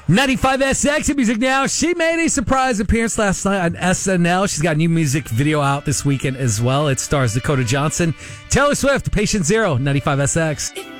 95SX Music Now. She made a surprise appearance last night on SNL. She's got a new music video out this weekend as well. It stars Dakota Johnson, Taylor Swift, Patient Zero, 95SX.